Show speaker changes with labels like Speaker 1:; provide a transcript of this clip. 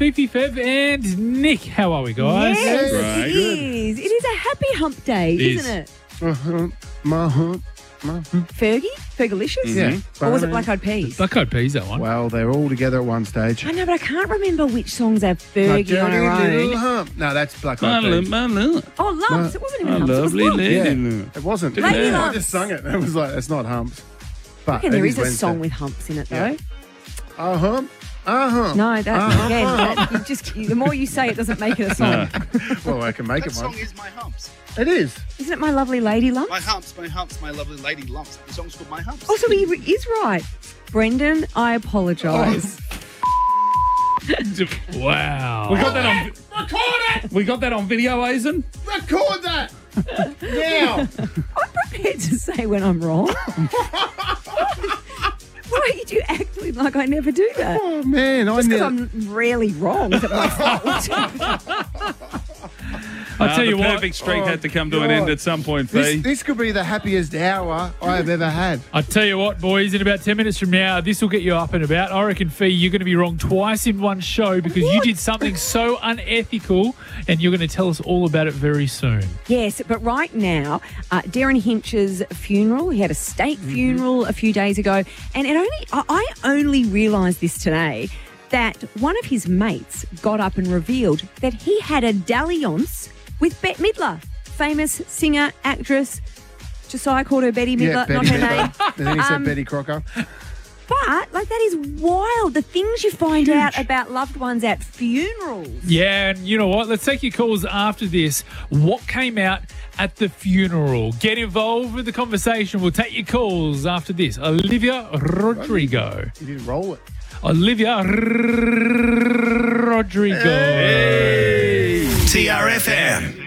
Speaker 1: Fifi, Fev, and Nick. How are we, guys?
Speaker 2: Yes,
Speaker 3: Right.
Speaker 2: it is. It is a happy hump day,
Speaker 1: It is.
Speaker 2: isn't it?
Speaker 3: My hump.
Speaker 2: Fergie? Fergalicious?
Speaker 3: Yeah.
Speaker 2: Or was it Black Eyed Peas?
Speaker 1: Black Eyed Peas, that one.
Speaker 3: Well, they're all together at one stage.
Speaker 2: I know, but I can't remember which songs have Fergie on her
Speaker 3: Little
Speaker 2: own.
Speaker 3: hump. No, that's Black
Speaker 4: My
Speaker 3: Eyed
Speaker 4: love,
Speaker 3: Peas.
Speaker 4: my love.
Speaker 2: Oh, Lumps. It wasn't
Speaker 4: My
Speaker 2: even Lumps.
Speaker 4: lovely
Speaker 2: It was Lumps.
Speaker 4: lady.
Speaker 3: Yeah. It wasn't.
Speaker 2: Lady
Speaker 3: I
Speaker 2: Lumps.
Speaker 3: just sung it. It was like, it's not humps. But
Speaker 2: And there
Speaker 3: it
Speaker 2: is a
Speaker 3: Wednesday.
Speaker 2: song with humps in it, though.
Speaker 3: Yeah. A hump. A hump.
Speaker 2: No, that again. The more you say, it doesn't make it a song.
Speaker 3: Well, I can make
Speaker 5: That
Speaker 3: it one.
Speaker 5: song is My Humps.
Speaker 3: It is.
Speaker 2: Isn't it My Lovely Lady Lumps?
Speaker 5: My humps, my lovely lady lumps. The song's called My Humps.
Speaker 2: Oh, so he is right. Brendan, I apologise.
Speaker 1: Wow.
Speaker 4: We got that on.
Speaker 3: Record it!
Speaker 4: We got that on video, Aizen.
Speaker 3: Record that! Now!
Speaker 2: I'm prepared to say when I'm wrong. Why do you act like I never do that?
Speaker 3: Oh, man.
Speaker 2: Just because I'm rarely wrong is it my fault?
Speaker 1: I'll tell you
Speaker 4: the
Speaker 1: what.
Speaker 4: perfect streak
Speaker 3: Oh,
Speaker 4: had to come to an
Speaker 3: God.
Speaker 4: end at some point, Fee.
Speaker 3: This could be the happiest hour I have ever had.
Speaker 1: I tell you what, boys, in about 10 minutes from now, this will get you up and about. I reckon, Fee, you're going to be wrong twice in one show because you did something so unethical, and you're going to tell us all about it very soon.
Speaker 2: Yes, but right now, Darren Hinch's funeral, he had a state funeral a few days ago, and I only realised this today, that one of his mates got up and revealed that he had a dalliance with Bette Midler, famous singer, actress. Josiah called her Betty Midler, not her name.
Speaker 3: And then he said Betty Crocker.
Speaker 2: But, that is wild. The things you find out about loved ones at funerals.
Speaker 1: Yeah, and you know what? Let's take your calls after this. What came out at the funeral? Get involved with the conversation. We'll take your calls after this. Olivia Rodrigo.
Speaker 3: He didn't roll it.
Speaker 1: Olivia Rodrigo.
Speaker 4: Hey.
Speaker 6: TRFM.